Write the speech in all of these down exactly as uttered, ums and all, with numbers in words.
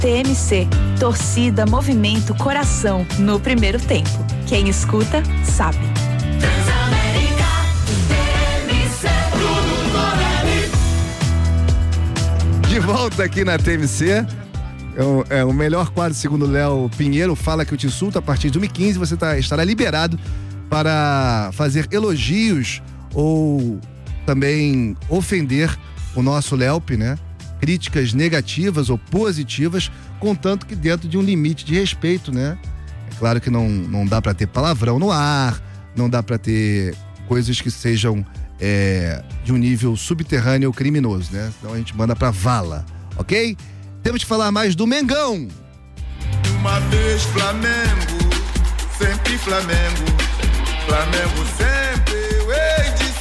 T M C, torcida, movimento, coração, no primeiro tempo. Quem escuta, sabe. Transamérica, T M C, de volta aqui na T M C. É o, é o melhor quadro, segundo o Léo Pinheiro, Fala Que Eu Te Insulto. A partir de dois mil e quinze você tá, estará liberado para fazer elogios ou também ofender o nosso Léo, né? Críticas negativas ou positivas, contanto que dentro de um limite de respeito, né? É claro que não, não dá para ter palavrão no ar, não dá para ter coisas que sejam é, de um nível subterrâneo ou criminoso, né? Senão a gente manda pra vala, ok? Temos que falar mais do Mengão. Uma vez Flamengo, sempre Flamengo, Flamengo sempre eu hei de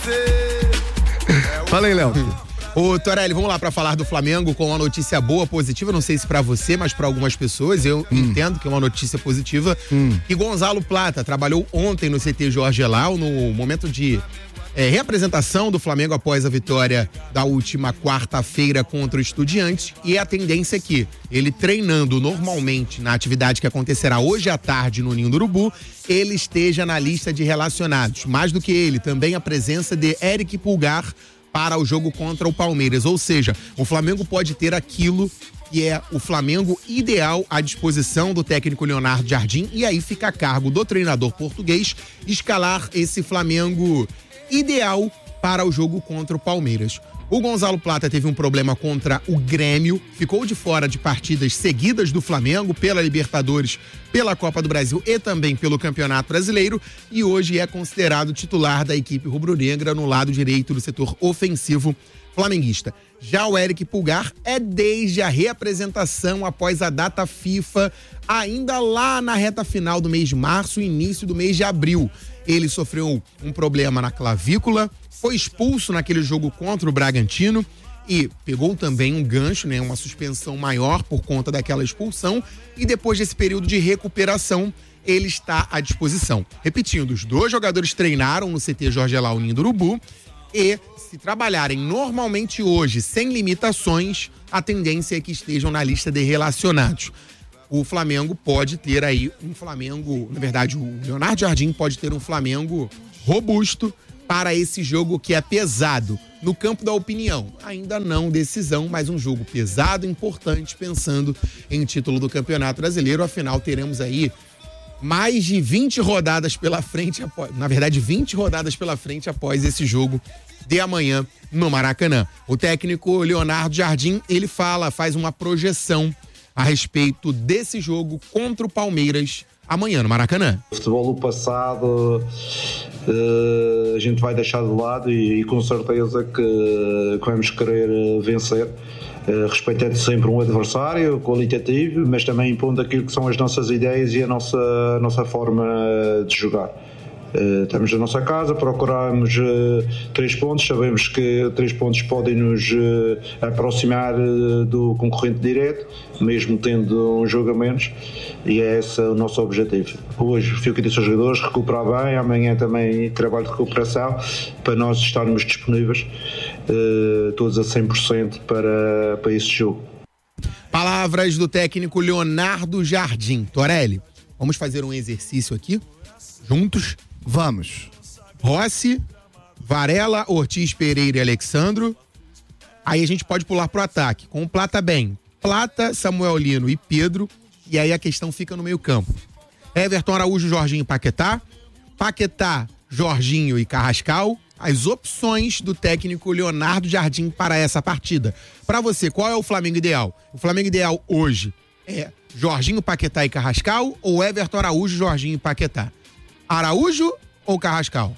ser. Fala aí, Léo. Ô, Torelli, vamos lá pra falar do Flamengo com uma notícia boa, positiva, não sei se pra você, mas pra algumas pessoas, eu hum. entendo que é uma notícia positiva, hum. que Gonzalo Plata trabalhou ontem no C T Jorge Elal, no momento de é, reapresentação do Flamengo após a vitória da última quarta-feira contra o Estudiantes, e a tendência é que ele treinando normalmente na atividade que acontecerá hoje à tarde no Ninho do Urubu, ele esteja na lista de relacionados. Mais do que ele, também a presença de Eric Pulgar para o jogo contra o Palmeiras, ou seja, o Flamengo pode ter aquilo que é o Flamengo ideal à disposição do técnico Leonardo Jardim, e aí fica a cargo do treinador português escalar esse Flamengo ideal para o jogo contra o Palmeiras. O Gonzalo Plata teve um problema contra o Grêmio, ficou de fora de partidas seguidas do Flamengo pela Libertadores, pela Copa do Brasil e também pelo Campeonato Brasileiro, e hoje é considerado titular da equipe rubro-negra no lado direito do setor ofensivo flamenguista. Já o Eric Pulgar é desde a reapresentação após a data FIFA, ainda lá na reta final do mês de março, início do mês de abril. Ele sofreu um problema na clavícula, foi expulso naquele jogo contra o Bragantino e pegou também um gancho, né, uma suspensão maior por conta daquela expulsão, e depois desse período de recuperação, ele está à disposição. Repetindo, os dois jogadores treinaram no C T Jorge Elal Ninho do Urubu, e se trabalharem normalmente hoje, sem limitações, a tendência é que estejam na lista de relacionados. O Flamengo pode ter aí um Flamengo, na verdade, o Leonardo Jardim pode ter um Flamengo robusto para esse jogo que é pesado. No campo da opinião, ainda não decisão, mas um jogo pesado, importante, pensando em título do Campeonato Brasileiro. Afinal, teremos aí mais de vinte rodadas pela frente, após, na verdade, vinte rodadas pela frente após esse jogo de amanhã no Maracanã. O técnico Leonardo Jardim, ele fala, faz uma projeção a respeito desse jogo contra o Palmeiras amanhã no Maracanã. O futebol do passado uh, a gente vai deixar de lado e, e com certeza que, que vamos querer vencer, uh, respeitando sempre um adversário qualitativo, mas também impondo aquilo que são as nossas ideias e a nossa, a nossa forma de jogar. Uh, estamos na nossa casa, procuramos uh, três pontos, sabemos que três pontos podem nos uh, aproximar uh, do concorrente direto, mesmo tendo um jogo a menos, e é esse o nosso objetivo. Hoje, fio que disse aos jogadores, recuperar bem, amanhã também trabalho de recuperação, para nós estarmos disponíveis uh, todos a cem por cento para, para esse jogo. Palavras do técnico Leonardo Jardim. Torelli, vamos fazer um exercício aqui, juntos? Vamos. Rossi, Varela, Ortiz, Pereira e Alexandro. Aí a gente pode pular pro ataque. Com o Plata bem. Plata, Samuel Lino e Pedro. E aí a questão fica no meio campo. Everton, Araújo, Jorginho e Paquetá. Paquetá, Jorginho e Carrascal. As opções do técnico Leonardo Jardim para essa partida. Para você, qual é o Flamengo ideal? O Flamengo ideal hoje é Jorginho, Paquetá e Carrascal ou Everton, Araújo, Jorginho e Paquetá? Araújo ou Carrascal?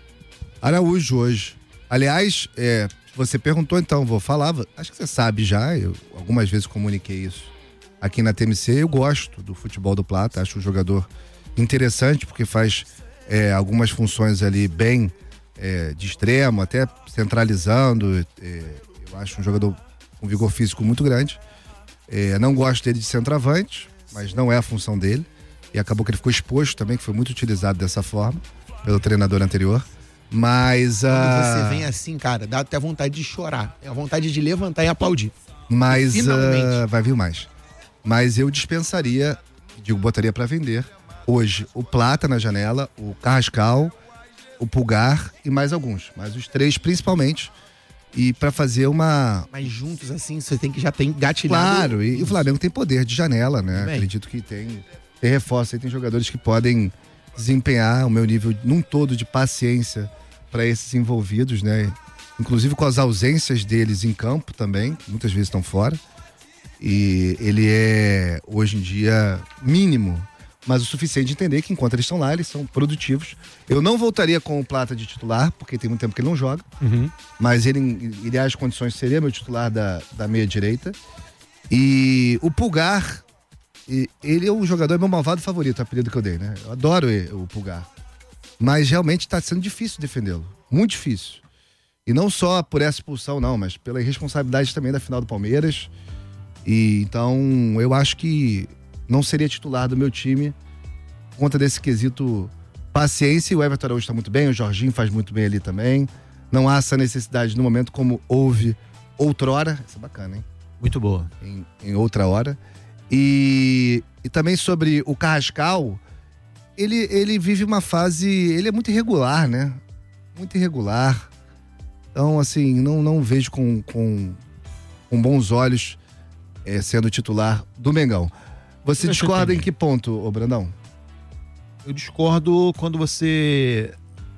Araújo hoje. Aliás, é, você perguntou, então, vou falar. Acho que você sabe já, eu algumas vezes comuniquei isso aqui na T M C. Eu gosto do futebol do Plata, acho um jogador interessante, porque faz é, algumas funções ali bem é, de extremo, até centralizando. É, eu acho um jogador com vigor físico muito grande. É, não gosto dele de centroavante, mas não é a função dele. E acabou que ele ficou exposto também, que foi muito utilizado dessa forma pelo treinador anterior. Mas Quando uh... você vem assim, cara, dá até vontade de chorar. É a vontade de levantar e aplaudir. Mas uh... vai vir mais. Mas eu dispensaria, digo, botaria pra vender hoje o Plata na janela, o Carrascal, o Pulgar e mais alguns. Mas os três principalmente. E pra fazer uma... Mas juntos, assim, você tem que já tem gatilhado. Claro, e, e o Flamengo tem poder de janela, né? Bem. Acredito que tem, tem reforço aí, tem jogadores que podem desempenhar o meu nível num todo de paciência para esses envolvidos, né? Inclusive com as ausências deles em campo também, que muitas vezes estão fora. E ele é, hoje em dia, mínimo, mas o suficiente de entender que enquanto eles estão lá, eles são produtivos. Eu não voltaria com o Plata de titular, porque tem muito tempo que ele não joga, Uhum. mas ele, em ideais condições, seria meu titular da, da meia-direita. E o Pulgar, e- ele é o jogador, é meu malvado favorito, o apelido que eu dei, né? Eu adoro ele, o Pulgar. Mas realmente está sendo difícil defendê-lo. Muito difícil. E não só por essa expulsão, não, mas pela irresponsabilidade também da final do Palmeiras. E então, eu acho que não seria titular do meu time por conta desse quesito paciência. E o Everton Araújo está muito bem, o Jorginho faz muito bem ali também. Não há essa necessidade no momento como houve outrora. Isso é bacana, hein? Muito boa. Em, em outra hora. E, e também sobre o Carrascal, ele, ele vive uma fase... Ele é muito irregular, né? Muito irregular. Então, assim, não, não vejo com, com, com bons olhos é, sendo titular do Mengão. Você Deixa eu discorda em entender. que ponto, ô Brandão? Eu discordo quando você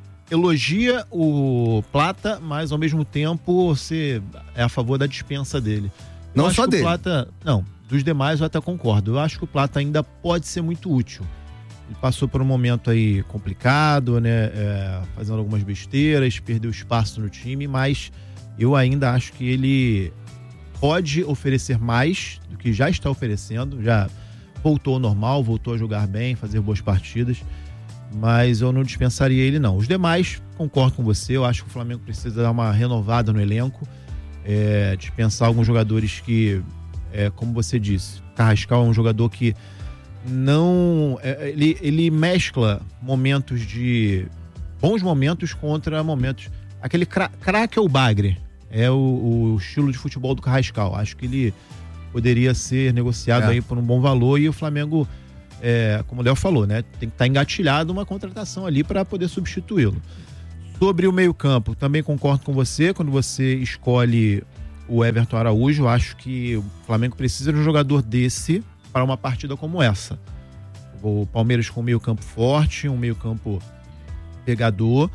elogia o Plata, mas ao mesmo tempo você é a favor da dispensa dele. Eu Não acho só que o dele. Plata, não, dos demais eu até concordo. Eu acho que o Plata ainda pode ser muito útil. Ele passou por um momento aí complicado, né? É, fazendo algumas besteiras, perdeu espaço no time, mas eu ainda acho que ele pode oferecer mais do que já está oferecendo. Já voltou ao normal, voltou a jogar bem, fazer boas partidas, mas eu não dispensaria ele não. Os demais, concordo com você, eu acho que o Flamengo precisa dar uma renovada no elenco, é, dispensar alguns jogadores que, é, como você disse, Carrascal é um jogador que não... é, ele, ele mescla momentos de... bons momentos contra momentos... Aquele cra- craque é o bagre, é o, o estilo de futebol do Carrascal. Acho que ele poderia ser negociado É. aí por um bom valor e o Flamengo, é, como o Léo falou, né, tem que estar engatilhado uma contratação ali para poder substituí-lo. Sobre o meio-campo, também concordo com você. Quando você escolhe o Everton Araújo, eu acho que o Flamengo precisa de um jogador desse para uma partida como essa. O Palmeiras com um meio-campo forte, um meio-campo pegador,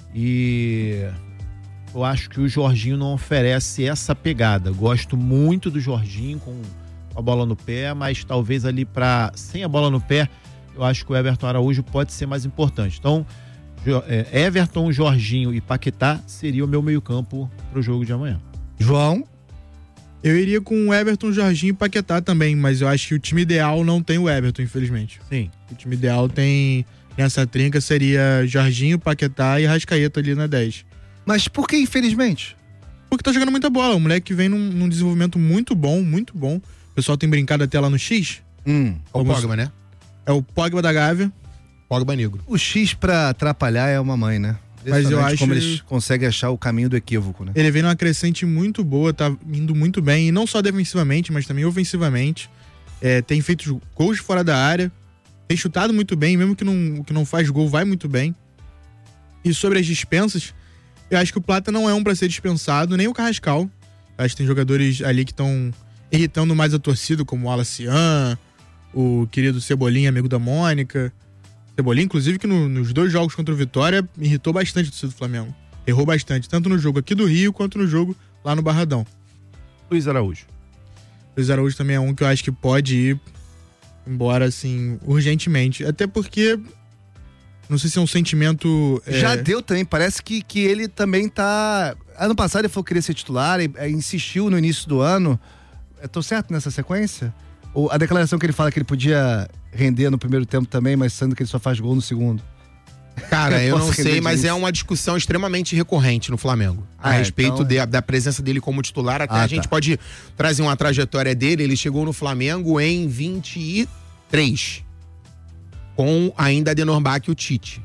e eu acho que o Jorginho não oferece essa pegada. Gosto muito do Jorginho com a bola no pé, mas talvez ali para sem a bola no pé, eu acho que o Everton Araújo pode ser mais importante. Então, Jo- é, Everton, Jorginho e Paquetá seria o meu meio-campo para o jogo de amanhã. João? Eu iria com o Everton, Jorginho e Paquetá também, mas eu acho que o time ideal não tem o Everton, infelizmente. Sim. O time ideal tem, nessa trinca, seria Jorginho, Paquetá e Rascaeta ali na dez. Mas por que infelizmente? Porque tá jogando muita bola, o moleque vem num, num desenvolvimento muito bom, muito bom. O pessoal tem brincado até lá no X, Hum, É o Vamos- Pogba, né? é o Pogba da Gávea. Pogba negro. o X pra atrapalhar é uma mãe, né? Mas eu Impressionante acho- como eles conseguem achar o caminho do equívoco, né? Ele vem numa crescente muito boa, tá indo muito bem, e não só defensivamente, mas também ofensivamente. É, tem feito gols fora da área, tem chutado muito bem, mesmo que não, que não faz gol, vai muito bem. E sobre as dispensas, eu acho que o Plata não é um pra ser dispensado, nem o Carrascal. Eu acho que tem jogadores ali que estão irritando mais a torcida, como o Alacian, o querido Cebolinha, amigo da Mônica. Cebolinha, inclusive, que no- nos dois jogos contra o Vitória, irritou bastante a torcida do Flamengo. Errou bastante, tanto no jogo aqui do Rio, quanto no jogo lá no Barradão. Luiz Araújo. Luiz Araújo também é um que eu acho que pode ir embora, assim, urgentemente. Até porque, não sei se é um sentimento... é, Já deu também, parece que, que ele também tá... Ano passado ele falou que queria ser titular, e, é, insistiu no início do ano. Eu tô certo nessa sequência? Ou a declaração que ele fala que ele podia render no primeiro tempo também, mas sendo que ele só faz gol no segundo. Cara, eu Posso não render sei, mas disso? é uma discussão extremamente recorrente no Flamengo. A Ah, respeito então- de- da presença dele como titular. Até Ah, a gente tá. pode trazer uma trajetória dele. Ele chegou no Flamengo em vinte e três, com ainda Adenor Bach e o Tite.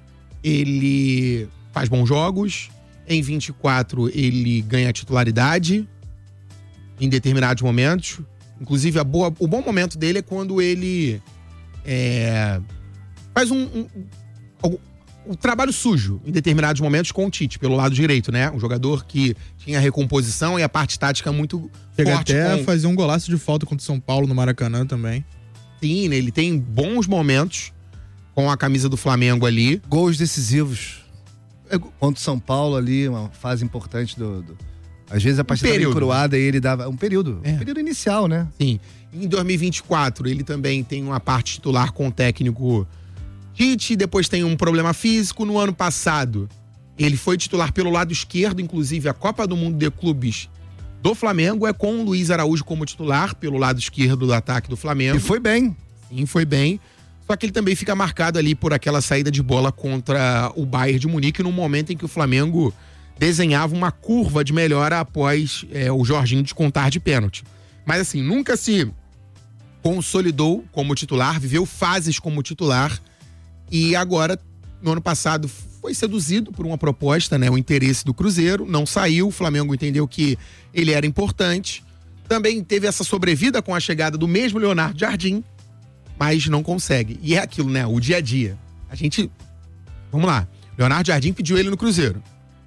Ele faz bons jogos. Em vinte e quatro, ele ganha titularidade em determinados momentos. Inclusive, a boa, o bom momento dele é quando ele é, faz um, um, um, um trabalho sujo em determinados momentos com o Tite, pelo lado direito, né? Um jogador que tinha recomposição e a parte tática muito Chega forte. até a com... fazer um golaço de falta contra o São Paulo no Maracanã também. Sim, ele tem bons momentos com a camisa do Flamengo ali. Gols decisivos. Contra o São Paulo ali, uma fase importante do... do... Às vezes a partida estava encruada e ele dava... Um período. É. Um período inicial, né? Sim. Em dois mil e vinte e quatro, ele também tem uma parte titular com o técnico Tite, depois tem um problema físico. No ano passado, ele foi titular pelo lado esquerdo, inclusive a Copa do Mundo de Clubes do Flamengo é com o Luiz Araújo como titular, pelo lado esquerdo do ataque do Flamengo. E foi bem. Sim, foi bem. Só que ele também fica marcado ali por aquela saída de bola contra o Bayern de Munique, num momento em que o Flamengo desenhava uma curva de melhora após é, o Jorginho descontar de pênalti. Mas assim, nunca se consolidou como titular, viveu fases como titular e agora, no ano passado, foi seduzido por uma proposta, né, o interesse do Cruzeiro, não saiu, o Flamengo entendeu que ele era importante. Também teve essa sobrevida com a chegada do mesmo Leonardo Jardim, mas não consegue. E é aquilo, né? O dia a dia. A gente... Vamos lá. Leonardo Jardim pediu ele no Cruzeiro.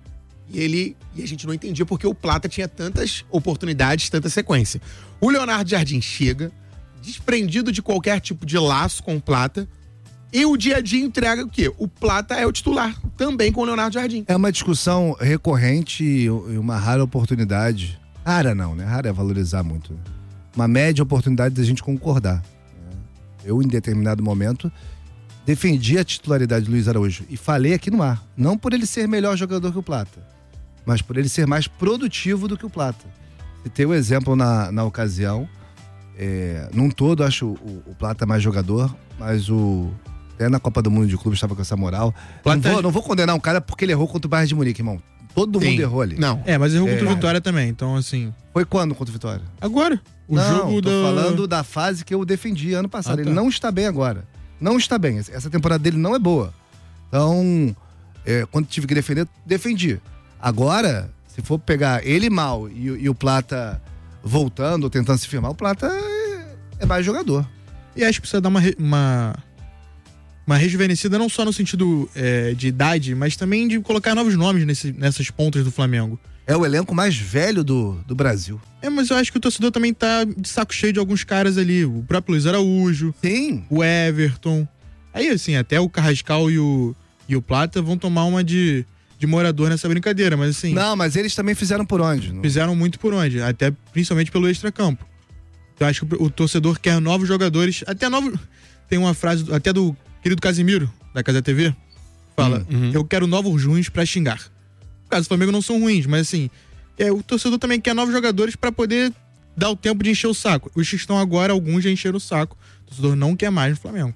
E ele... E a gente não entendia porque o Plata tinha tantas oportunidades, tanta sequência. O Leonardo Jardim chega, desprendido de qualquer tipo de laço com o Plata, e o dia a dia entrega o quê? O Plata é o titular, também com o Leonardo Jardim. É uma discussão recorrente e uma rara oportunidade. Rara não, né? Rara é valorizar muito. Uma média oportunidade da gente concordar. Eu, em determinado momento, defendi a titularidade do Luiz Araújo. E falei aqui no ar. Não por ele ser melhor jogador que o Plata, mas por ele ser mais produtivo do que o Plata. Citei o exemplo na, na ocasião. É, num todo, acho o, o Plata mais jogador, mas o... Até na Copa do Mundo de Clubes estava com essa moral. Plata... Não, vou, não vou condenar um cara porque ele errou contra o Bayern de Munique, irmão. Todo Sim. mundo errou ali. Não. É, mas errou contra o É. Vitória também, então assim... Foi quando contra o Vitória? Agora. O não, jogo tô da... falando da fase que eu defendi ano passado. Ah, tá. Ele não está bem agora. Não está bem. Essa temporada dele não é boa. Então, é, quando tive que defender, defendi. Agora, se for pegar ele mal e, e o Plata voltando, ou tentando se firmar, o Plata é, é mais jogador. E acho que precisa dar uma, re- uma, uma rejuvenescida não só no sentido é, de idade, mas também de colocar novos nomes nesse, nessas pontas do Flamengo. É o elenco mais velho do, do Brasil. É, mas eu acho que o torcedor também tá de saco cheio de alguns caras ali. O próprio Luiz Araújo, Sim. o Everton. Aí, assim, até o Carrascal e o, e o Plata vão tomar uma de, de morador nessa brincadeira, mas assim... Não, mas eles também fizeram por onde? Não- Fizeram muito por onde, até principalmente pelo extracampo. Então acho que o torcedor quer novos jogadores, até novo. Tem uma frase do- até do querido Casimiro, da Casa T V, fala: Uhum. eu quero novos ruins pra xingar. No caso do Flamengo não são ruins, mas assim, é, o torcedor também quer novos jogadores pra poder dar o tempo de encher o saco. Os que estão agora, alguns já encheram o saco. O torcedor não quer mais no Flamengo.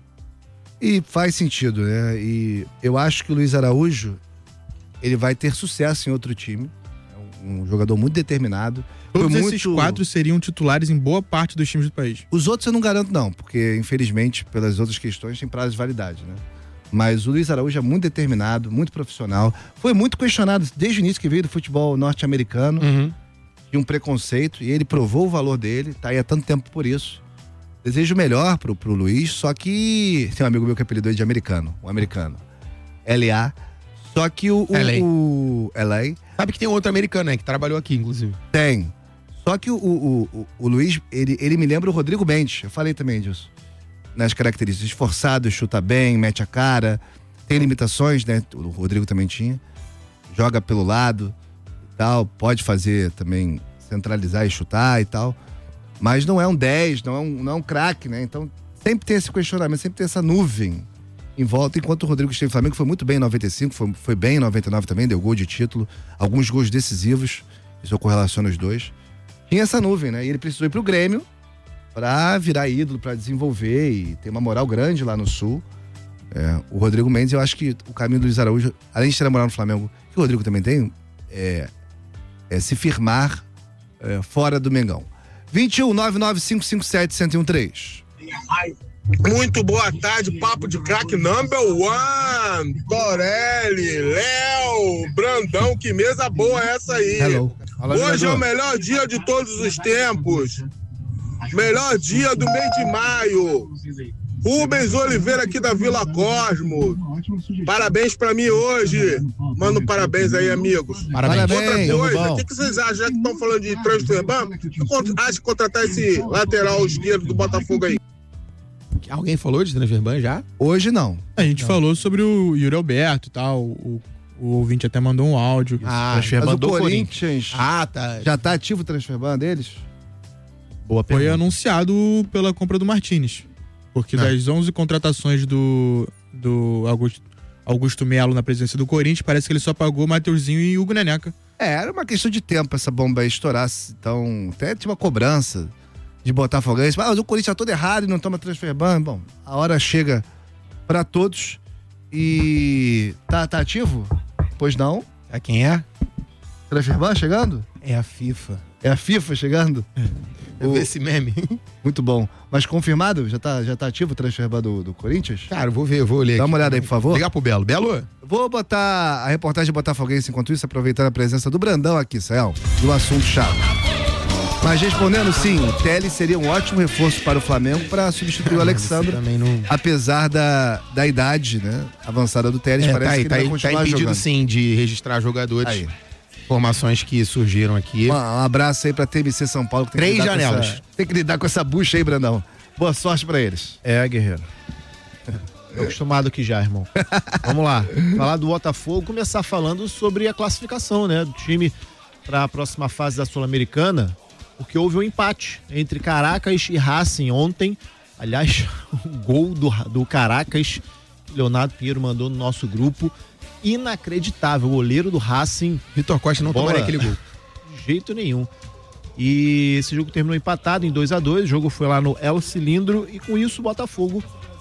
E faz sentido, né? E eu acho que o Luiz Araújo, ele vai ter sucesso em outro time. É um, um jogador muito determinado. Todos Foi esses muito- quatro seriam titulares em boa parte dos times do país. Os outros eu não garanto não, porque infelizmente, pelas outras questões, tem prazo de validade, né? Mas o Luiz Araújo é muito determinado, muito profissional. Foi muito questionado desde o início que veio do futebol norte-americano. Uhum. Tinha um preconceito e ele provou o valor dele, tá aí há tanto tempo por isso. Desejo o melhor pro, pro Luiz, só que tem um amigo meu que apelidou ele de americano, o americano. L A. Só que o, o, L A. o L A Sabe que tem outro americano, né? Que trabalhou aqui, inclusive. tem. Só que o, o, o, o Luiz, ele, ele me lembra o Rodrigo Mendes. Eu falei também disso. Nas características, esforçado, chuta bem, mete a cara. Tem limitações, né? O Rodrigo também tinha. Joga pelo lado e tal. Pode fazer também, centralizar e chutar e tal. Mas não é um dez, não é um, não é um craque, né? Então sempre tem esse questionamento, sempre tem essa nuvem em volta. Enquanto o Rodrigo esteve no Flamengo, foi muito bem em noventa e cinco, foi, foi bem em noventa e nove também, deu gol de título. Alguns gols decisivos, isso eu correlaciono os dois. Tinha essa nuvem, né? E ele precisou ir pro Grêmio pra virar ídolo, pra desenvolver e ter uma moral grande lá no Sul. É, o Rodrigo Mendes, eu acho que o caminho do Luiz Araújo, além de ter a moral no Flamengo, que o Rodrigo também tem, é, é se firmar é, fora do Mengão. vinte e um, nove nove cinco cinco sete, um zero um três. Muito boa tarde, papo de craque number one, Torelli, Léo, Brandão, que mesa boa é essa aí? Hello. Fala, Hoje é jogador. o melhor dia de todos os tempos. Melhor dia do mês de maio. Rubens Oliveira aqui da Vila Cosmo. Parabéns pra mim hoje. Manda um parabéns aí, amigos. Parabéns. Outra coisa, bom. o que, que vocês acham, já que estão falando de transfer-ban? Acho que contratar esse lateral esquerdo do Botafogo aí. Alguém falou de transfer-ban já? Hoje não. A gente falou sobre o Yuri Alberto e tal. O, o ouvinte até mandou um áudio. Ah, Transfer Mas o do Corinthians Ah, tá. já tá ativo o transfer deles? Boa Foi pergunta. anunciado pela compra do Martínez. Porque das onze contratações do, do Augusto, Augusto Melo na presidência do Corinthians, parece que ele só pagou Mateuzinho e Hugo Neneca. É, era uma questão de tempo essa bomba aí estourar. Então, até tinha uma cobrança de Botafoguense. Mas o Corinthians tá todo errado e não toma transfer ban. Bom, a hora chega pra todos. E tá, tá ativo? Pois não. É quem é? Transfer ban chegando? É a FIFA. É a FIFA chegando? Eu vi esse meme. Muito bom. Mas confirmado? Já tá, já tá ativo o transfer ban do, do Corinthians? Cara, eu vou ver, eu vou ler Dá aqui. uma olhada aí, por favor. Ligar pro Belo. Belo? Vou botar a reportagem Botafoguense enquanto isso, aproveitando a presença do Brandão aqui, Sael, do assunto chave. Mas respondendo sim, o Telles seria um ótimo reforço para o Flamengo para substituir o Alexandre, também não... apesar da, da idade, né, avançada do Telles, É, parece tá aí, que tá, ele aí, vai tá continuar impedido jogando. sim de registrar jogadores. Aí. Informações que surgiram aqui. Um, um abraço aí pra T M C São Paulo. Que tem Três que lidar com janelas. essa- tem que lidar com essa bucha aí, Brandão. Boa sorte pra eles. É, guerreiro. Tô acostumado aqui já, irmão. Vamos lá. Falar do Botafogo, começar falando sobre a classificação, né? Do time para a próxima fase da Sul-Americana, porque houve um empate entre Caracas e Racing ontem. Aliás, o gol do, do Caracas, Leonardo Pinheiro mandou no nosso grupo. Inacreditável. O goleiro do Racing. Vitor Costa não Bola. tomaria aquele gol. De jeito nenhum. E esse jogo terminou empatado em dois a dois. O jogo foi lá no El Cilindro e com isso o Botafogo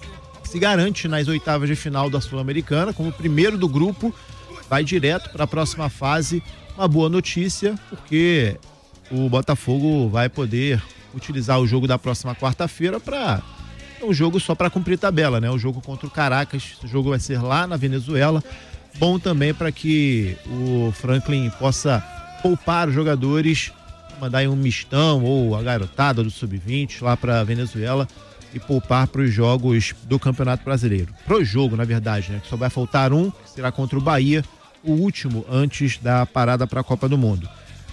se garante nas oitavas de final da Sul-Americana como primeiro do grupo, vai direto para a próxima fase. Uma boa notícia, porque o Botafogo vai poder utilizar o jogo da próxima quarta-feira para um jogo só para cumprir tabela, né? O jogo contra o Caracas, o jogo vai ser lá na Venezuela. Bom também para que o Franklin possa poupar os jogadores, mandar aí um mistão ou a garotada do sub vinte lá para Venezuela e poupar para os jogos do Campeonato Brasileiro. Pro jogo, na verdade, né? Que só vai faltar um, que será contra o Bahia, o último antes da parada para a Copa do Mundo.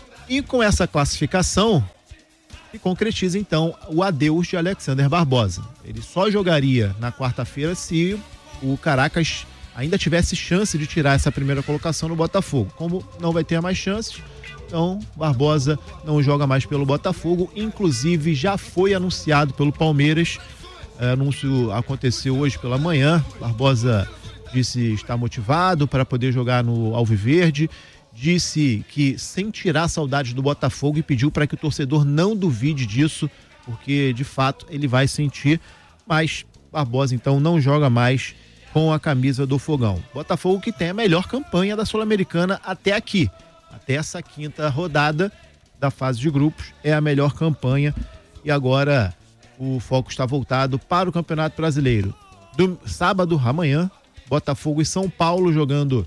E com essa classificação, se concretiza então o adeus de Alexander Barbosa. Ele só jogaria na quarta-feira se o Caracas ainda tivesse chance de tirar essa primeira colocação no Botafogo. Como não vai ter mais chances, então Barbosa não joga mais pelo Botafogo. Inclusive já foi anunciado pelo Palmeiras. O anúncio aconteceu hoje pela manhã. Barbosa disse estar motivado para poder jogar no Alviverde. Disse que sem tirar saudades do Botafogo e pediu para que o torcedor não duvide disso, porque de fato ele vai sentir. Mas Barbosa então não joga mais com a camisa do Fogão. Botafogo que tem a melhor campanha da Sul-Americana até aqui. Até essa quinta rodada da fase de grupos é a melhor campanha. E agora o foco está voltado para o Campeonato Brasileiro. Do sábado, amanhã, Botafogo e São Paulo jogando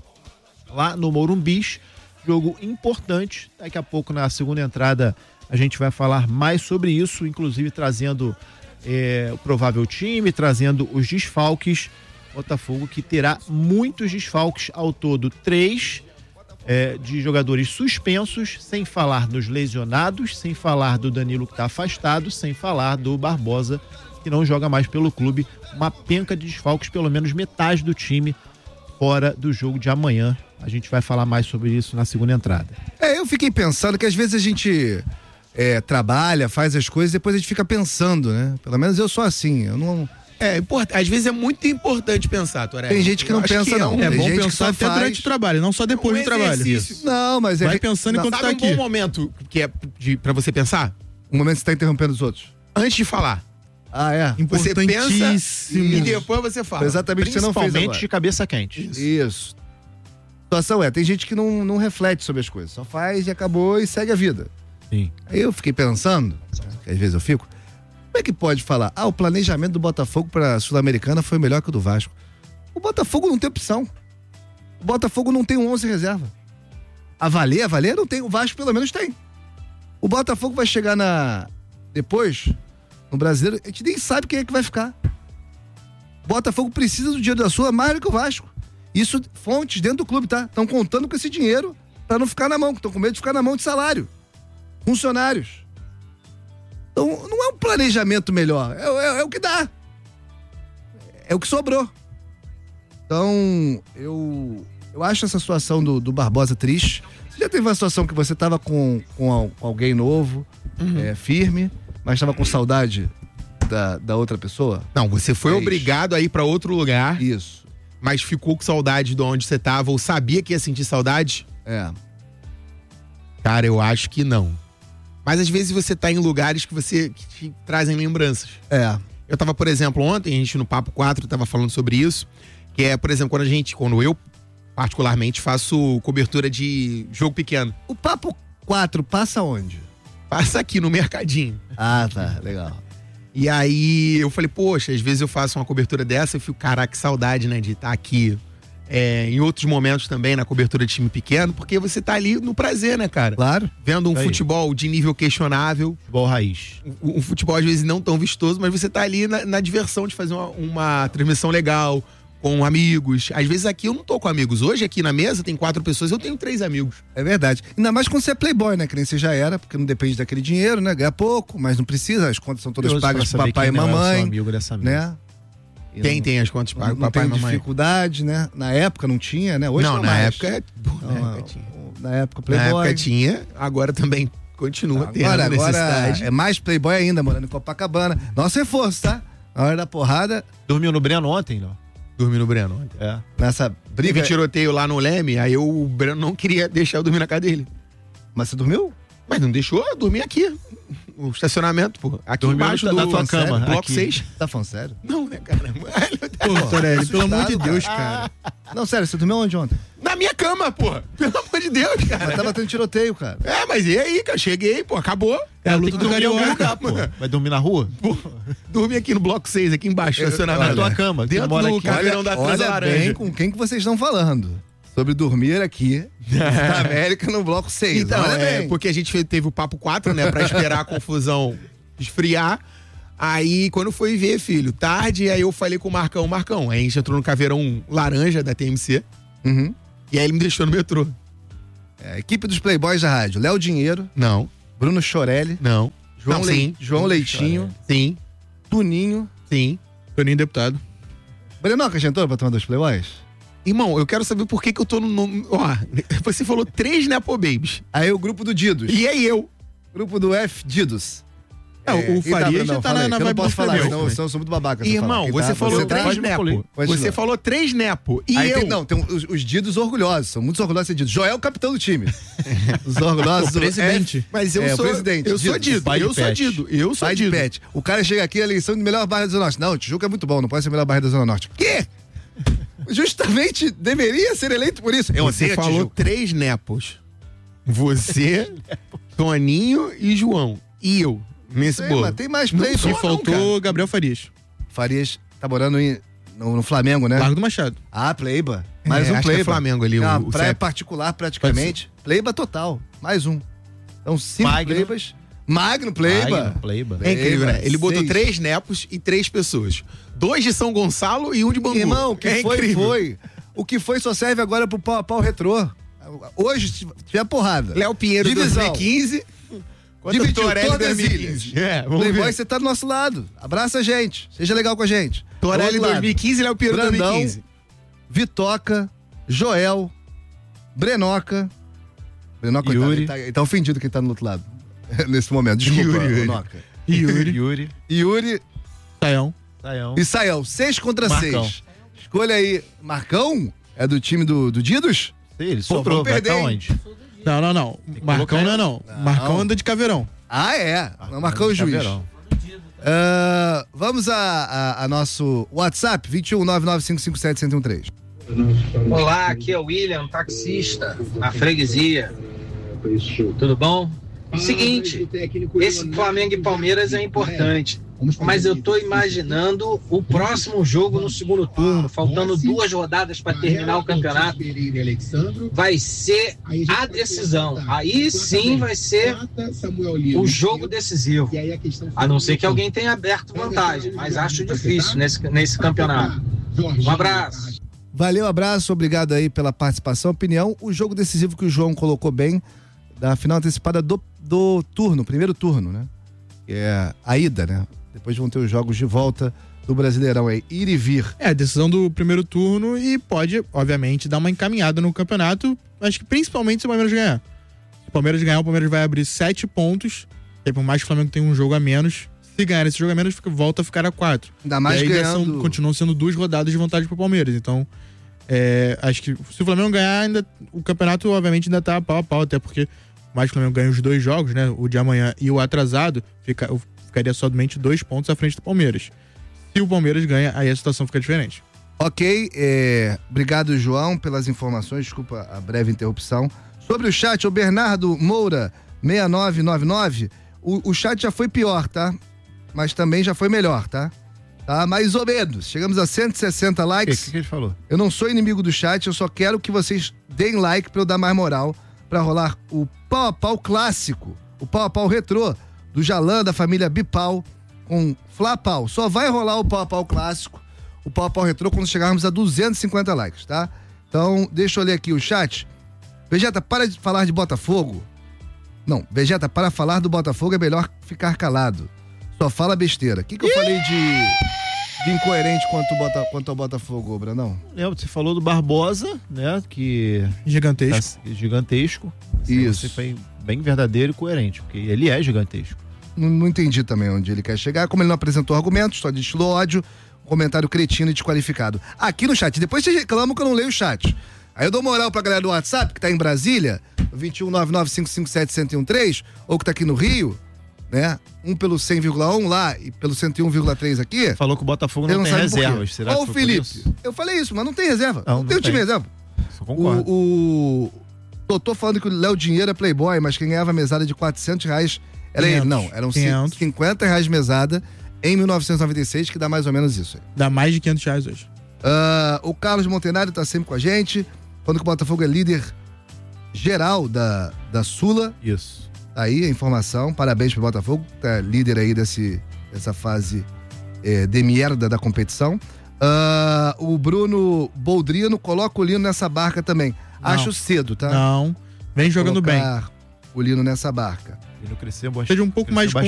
lá no Morumbis. Jogo importante. Daqui a pouco, na segunda entrada, a gente vai falar mais sobre isso, inclusive trazendo é, o provável time, trazendo os desfalques. Botafogo que terá muitos desfalques, ao todo três é, de jogadores suspensos, sem falar dos lesionados, sem falar do Danilo que está afastado, sem falar do Barbosa que não joga mais pelo clube. Uma penca de desfalques, pelo menos metade do time fora do jogo de amanhã. A gente vai falar mais sobre isso na segunda entrada. É, eu fiquei pensando que às vezes a gente é, trabalha, faz as coisas, depois a gente fica pensando, né? Pelo menos eu sou assim, eu não... É, import... às vezes é muito importante pensar, Toré. Tem gente que não pensa, que é não. um- É Tem bom gente que pensar só até faz. durante o trabalho, não só depois É um do trabalho. exercício. Não, mas é Vai pensando enquanto Sabe tá um aqui. bom momento que é de, pra você pensar? Um momento que você tá interrompendo os outoutros. Antes de falar. Ah, é? Você pensa Importantíssimo. e depois você fala. Foi exatamente o que você não fez Principalmente agora. de cabeça quente. Isso. A situação é, tem gente que não, não reflete sobre as coisas, só faz e acabou e segue a vida. Sim. Aí eu fiquei pensando, que às vezes eu fico, como é que pode falar, ah, o planejamento do Botafogo pra Sul-Americana foi melhor que o do Vasco? O Botafogo não tem opção. O Botafogo não tem um onze reserva. A valer, a valer não tem, o Vasco pelo menos tem. O Botafogo vai chegar na... depois no Brasileiro, a gente nem sabe quem é que vai ficar. Botafogo precisa do dinheiro da sua mais do que o Vasco. Isso, fontes dentro do clube, tá? Estão contando com esse dinheiro pra não ficar na mão, estão com medo de ficar na mão de salário. Funcionários. Então, não é um planejamento melhor, é, é, é o que dá. É o que sobrou. Então, eu, eu acho essa situação do, do Barbosa triste. Você já teve uma situação que você tava com, com alguém novo, uhum. é, firme, mas tava com saudade da, da outra pessoa? Não, você foi é obrigado a ir pra outro lugar. Isso. Mas ficou com saudade de onde você tava ou sabia que ia sentir saudade? É. Cara, eu acho que não. Mas às vezes você tá em lugares que você que te trazem lembranças. É. Eu tava, por exemplo, ontem, a gente no Papo quatro tava falando sobre isso, que é, por exemplo, quando a gente, quando eu particularmente faço cobertura de jogo pequeno. O Papo quatro passa onde? Passa aqui no Mercadinho. Ah, tá, legal. E aí eu falei, poxa, às vezes eu faço uma cobertura dessa e fico, caraca, que saudade, né, de estar aqui. É, em outros momentos também, na cobertura de time pequeno, porque você tá ali no prazer, né, cara? Claro. Vendo um Aí. futebol de nível questionável. Futebol raiz. Um, um futebol, às vezes, não tão vistoso, mas você tá ali na, na diversão de fazer uma, uma transmissão legal, com amigos. Às vezes aqui eu não tô com amigos. Hoje, aqui na mesa, tem quatro pessoas, eu tenho três amigos. É verdade. Ainda mais quando você é playboy, né? Que nem você já era, porque não depende daquele dinheiro, né? Ganha pouco, mas não precisa. As contas são todas Curioso pagas pra pro saber papai e quem não é o mamãe. seu amigo dessa mesa. Né? E Quem não, tem as contas pagas, não papai e tem mamãe? dificuldade, né? Na época não tinha, né? Hoje não, não na mais. época... Pô, na, Não, época tinha. na época na playboy. época tinha, agora também continua tendo Agora, agora necessidade. é mais playboy ainda, morando em Copacabana. Nosso reforço, tá? Na hora da porrada, Dormiu no Breno ontem, não? Dormi no Breno ontem. É. nessa briga... Teve tiroteio lá no Leme, aí eu, o Breno não queria deixar eu dormir na casa dele. Mas você dormiu? Mas não deixou eu dormir aqui. O estacionamento, pô. Aqui Dormiu embaixo na do, tua sério, cama, bloco aqui. seis. Tá falando sério? Não, né, cara? Pô, Torelli, pelo amor de assustado, Deus, cara. Não, sério, você dormiu onde ontem? Na minha cama, pô. Pelo amor de Deus, Mas cara. tava tendo tiroteio, cara. É, mas e aí, cara? Cheguei, pô, acabou. É a luta Tem que do dormir em algum Carioca. lugar, pô. Vai dormir na rua? Pô, dormi aqui no bloco seis, aqui embaixo, estacionamento. Na tua cama, que Dentro você mora do aqui. caveirão da olha Transa-Laranja. bem com quem que vocês estão falando. Sobre dormir aqui na América no bloco seis. Então, olha é, bem. porque a gente fez- teve o papo quatro, né, pra esperar a confusão esfriar. Aí, quando foi ver, filho, tarde, aí eu falei com o Marcão, Marcão, aí a gente entrou no caveirão laranja da T M C, Uhum. e aí ele me deixou no metrô. É, equipe dos Playboys da rádio. Léo Dinheiro, Não, Bruno Chorelli, não. João, Não, Le- sim. João Leitinho, Sim, Tuninho. sim. Toninho deputado. Brenoca já entrou pra tomar dos Playboys? Irmão, eu quero saber por que que eu tô no... no ó, você falou três Nepo Babies. Aí o grupo do Didos. E aí eu. Grupo do F Didos. É, o e Farias Brandão, já tá fala na- aí, na que eu não vibe posso do falar, Flamengo, senão pô. eu sou, sou muito babaca. se eu Irmão, falar. Quem você tá- falou você tá- três tá- Nepo. Continua. Você falou três Nepo. E Aí eu. tem, não, tem os, os Didos orgulhosos, são muito orgulhosos de ser Didos. Joel, capitão do time. Os orgulhosos O do presidente. F- Mas eu é, o sou. presidente, eu sou Dido. Dido. Pai de Eu sou pet. Dido. Eu sou Pai de Dido. pet. O cara chega aqui, a eleição de melhor bairro da Zona Norte. Não, Tijuca é muito bom, não pode ser melhor bairro da Zona Norte. Quê? Justamente deveria ser eleito por isso. Eu Você odeio a falou Tijuca. três Nepos. Você, Toninho e João. E eu, nesse Sei, bolo. mas tem mais Não play. sou, E não, faltou Gabriel Farias. Farias tá morando em, no, no Flamengo, né? Largo do Machado. Ah, Pleiba. Mais É, um acho que é Pleiba. Flamengo ali, É o- uma o praia C E P. particular, praticamente. Pleiba total. Mais um. Então, cinco Magno. Pleibas. Magno Pleiba. Magno, Pleiba. É incrível, né? Ele botou Seis. três Nepos e três pessoas. Dois de São Gonçalo e um de Bangu. Irmão, o que é foi, incrível. foi. O que foi só serve agora pro pau, pau retrô. Hoje, se tiver porrada. Léo Pinheiro Divisão. dois mil e quinze. Contra Dividiu Torelli todas as dois mil e ilhas. quinze. É, vamos Playboy, ver. você tá do nosso lado. Abraça a gente. Seja legal com a gente. Torelli Do outro dois mil e quinze e Léo Pinheiro Brandão, dois mil e quinze. Vitoca, Joel, Brenoca. Brenoca, coitado, Yuri. ele tá, ele tá ofendido quem tá do outro lado. Nesse momento. Desculpa, Yuri, Yuri. Brenoca. Yuri. Yuri. Yuri Saião. Saião. e Sael. Seis contra Marcão. seis. Escolha aí. Marcão? É do time do, do Didos? Ele Pô, sobrou, vamos vai perder, tá hein? onde? Não, não, não. Marcão não é não. Marcão anda de caveirão. Ah, é. Marcão o juiz. Caveirão. Ah, vamos a, a, a nosso WhatsApp, dois um nove nove cinco cinco sete um um três. Olá, aqui é o William, taxista, na freguesia. Tudo bom? Seguinte, esse Flamengo e Palmeiras é importante. mas eu tô imaginando o próximo jogo no segundo turno, faltando duas rodadas para terminar o campeonato. Vai ser a decisão. Aí sim vai ser o jogo decisivo. A não ser que alguém tenha aberto vantagem, mas acho difícil nesse, nesse campeonato. Um abraço. Valeu, abraço, obrigado aí pela participação, opinião. O jogo decisivo que o João colocou bem, da final antecipada do, do turno, primeiro turno, né? Que é a ida, né? Depois vão ter os jogos de volta do Brasileirão aí, ir e vir. É, a decisão do primeiro turno e pode, obviamente, dar uma encaminhada no campeonato, acho que principalmente se o Palmeiras ganhar. Se o Palmeiras ganhar, o Palmeiras vai abrir sete pontos, e por mais que o Flamengo tenha um jogo a menos, se ganhar esse jogo a menos, fica, volta a ficar a quatro. Ainda mais e aí ganhando... são, continuam sendo duas rodadas de vantagem pro Palmeiras, então é, acho que se o Flamengo ganhar, ainda, o campeonato obviamente ainda tá pau a pau, até porque mais que o Flamengo ganha os dois jogos, né, o de amanhã e o atrasado, fica, ficaria somente dois pontos à frente do Palmeiras. Se o Palmeiras ganha, aí a situação fica diferente. Ok, é, obrigado, João, pelas informações, desculpa a breve interrupção. Sobre o chat, o Bernardo Moura, seis nove nove nove, o, o chat já foi pior, tá? Mas também já foi melhor, tá? Tá, mais ou menos. Chegamos a cento e sessenta likes. O que, que ele falou? Eu não sou inimigo do chat, eu só quero que vocês deem like pra eu dar mais moral, pra rolar o pau a pau clássico, o pau a pau retrô, do Jalan, da família Bipau, com Flapau. Só vai rolar o pau a pau clássico, o pau a pau retrô, quando chegarmos a duzentos e cinquenta likes, tá? Então, deixa eu ler aqui o chat. Vegeta, para de falar de Botafogo. Não, Vegeta, para falar do Botafogo é melhor ficar calado. Só fala besteira. O que, que eu falei de, de incoerente quanto, Bota, quanto ao Botafogo, Brandão? Lembra, você falou do Barbosa, né? Que. Gigantesco. Tá, gigantesco. Isso. Você foi bem verdadeiro e coerente, porque ele é gigantesco. Não, não entendi também onde ele quer chegar. Como ele não apresentou argumentos, só destilou ódio, comentário cretino e desqualificado. Aqui no chat, depois vocês reclamam que eu não leio o chat. Aí eu dou moral pra galera do WhatsApp, que tá em Brasília, vinte e um nove nove cinco cinco sete um zero três, ou que tá aqui no Rio, né? Um pelo cem vírgula um lá e pelo cento e um vírgula três aqui. Falou que o Botafogo não, não tem reservas. Será Ó, que o foi Felipe, eu falei isso, mas não tem reserva. Não, Não, não tem não o time tem. reserva. Só concordo. O, o Totô falando que o Léo Dinheiro é playboy, mas quem ganhava mesada de quatrocentos reais era ele. Não, eram quinhentos. cinquenta reais de mesada em mil novecentos e noventa e seis, que dá mais ou menos isso aí. Dá mais de quinhentos reais hoje. Uh, o Carlos Montenário tá sempre com a gente, falando que o Botafogo é líder geral da, da Sula. Isso. Tá aí a informação, parabéns pro Botafogo, tá líder aí desse, dessa fase é, de merda da competição. Uh, o Bruno Boldrino coloca o Lino nessa barca também. Não. Acho cedo, tá? Não. Vem jogando bem. Colocar o Lino nessa barca. Ele cresceu bastante. Seja um pouco mais